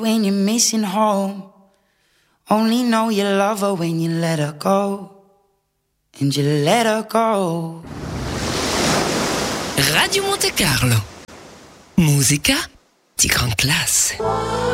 When you're missing home, only know you love her when you let her go. And you let her go. Radio Monte Carlo. Musica di gran classe.